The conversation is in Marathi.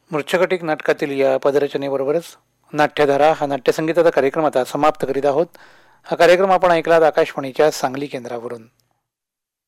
मृच्छकटिक नाटकातील या पदरचनेबरोबरच नाट्यधारा हा नाट्यसंगीताचा कार्यक्रम आता समाप्त करीत आहोत. हा कार्यक्रम आपण ऐकलात आकाशवाणीच्या सांगली केंद्रावरून.